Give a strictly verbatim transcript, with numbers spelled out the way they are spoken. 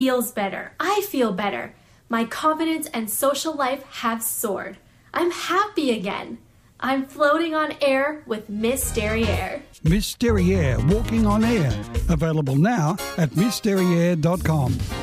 feels better. I feel better. My confidence and social life have soared. I'm happy again. I'm floating on air with Miss Derriere. Miss Derriere, walking on air. Available now at miss derriere dot com.